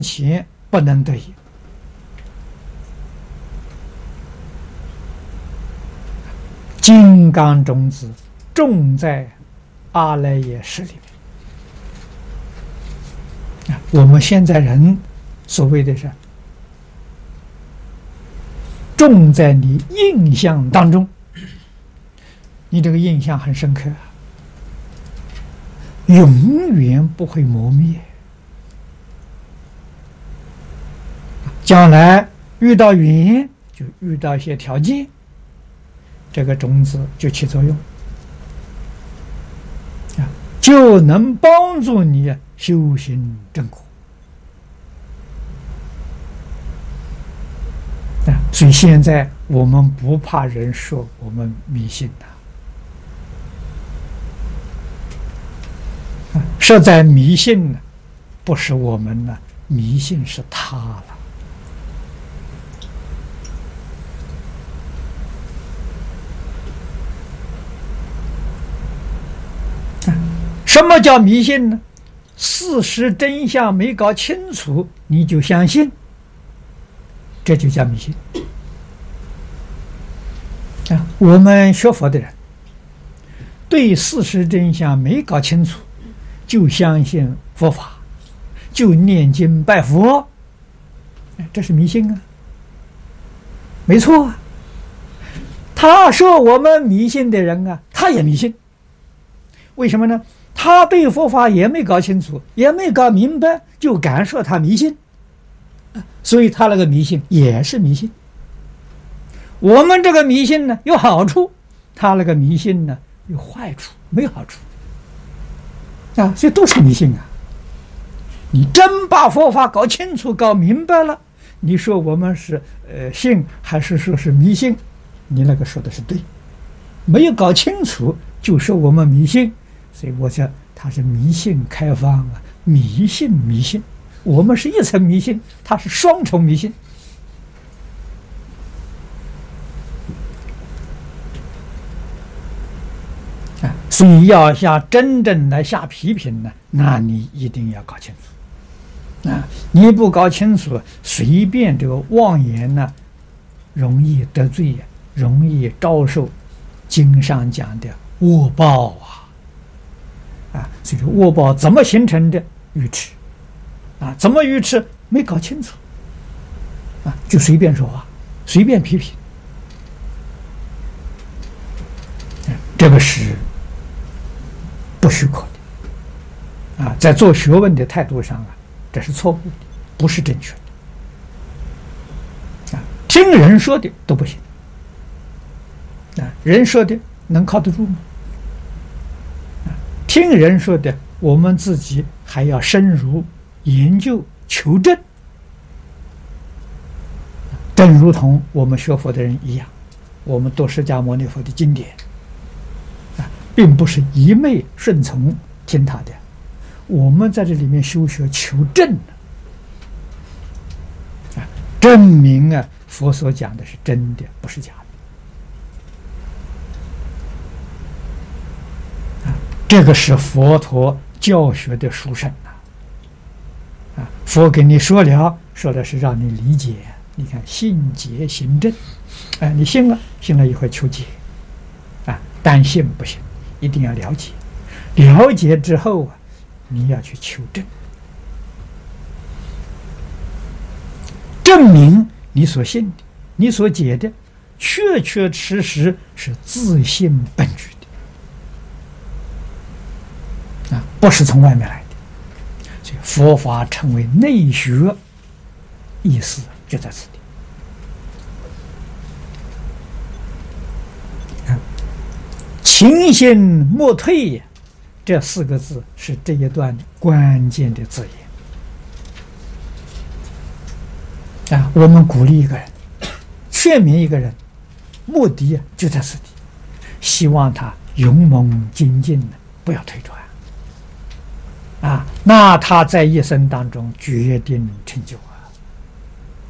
前不能得也。金刚种子种在阿赖耶识里面。我们现在人所谓的是种在你印象当中，你这个印象很深刻，永远不会磨灭。将来遇到缘，就遇到一些条件，这个种子就起作用，就能帮助你修行正果。所以现在我们不怕人说我们迷信实在迷信呢，不是我们呢，迷信是他了。什么叫迷信呢？事实真相没搞清楚，你就相信，这就叫迷信。我们学佛的人对事实真相没搞清楚，就相信佛法，就念经拜佛，这是迷信啊，没错啊。他说我们迷信的人啊，他也迷信，为什么呢？他对佛法也没搞清楚，也没搞明白，就敢说他迷信，所以他那个迷信也是迷信。我们这个迷信呢有好处，他那个迷信呢有坏处，没好处所以都是迷信啊。你真把佛法搞清楚搞明白了，你说我们是信还是说是迷信，你那个说的是对。没有搞清楚就说我们迷信，所以我想他是迷信开放迷信，我们是一层迷信，他是双重迷信。所以要真正来下批评呢，那你一定要搞清楚你不搞清楚，随便这个妄言呢，容易得罪容易遭受经上讲的恶报所以说恶报怎么形成的？愚痴怎么愚痴？没搞清楚就随便说话，随便批评这个是不许可的在做学问的态度上这是错误的，不是正确的听人说的都不行人说的能靠得住吗？听人说的，我们自己还要深入研究求证，正如同我们学佛的人一样，我们读释迦牟尼佛的经典并不是一昧顺从听他的，我们在这里面修学求证证明佛所讲的是真的，不是假的这个是佛陀教学的殊胜佛给你说了，说的是让你理解。你看信解行证你信了以后求解单信不行，一定要了解，了解之后你要去求证，证明你所信的你所解的确确实实是自性本具的不是从外面来的。所以佛法称为内学，意思就在此地勤行莫退这4个字是这一段关键的字眼我们鼓励一个人，劝勉一个人，目的就在此地，希望他勇猛精进不要退转那他在一生当中决定成就